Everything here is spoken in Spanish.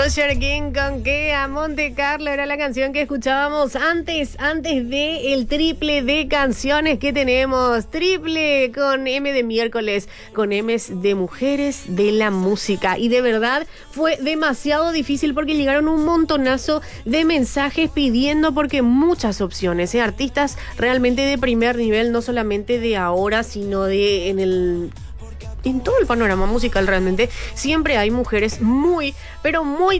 Roger King con que a Monte Carlo era la canción que escuchábamos antes de el triple de canciones que tenemos. Triple con M de miércoles, con M's de mujeres de la música. Y de verdad fue demasiado difícil porque llegaron un montonazo de mensajes pidiendo, porque muchas opciones, artistas realmente de primer nivel, no solamente de ahora, sino de en todo el panorama musical. Realmente siempre hay mujeres muy, pero muy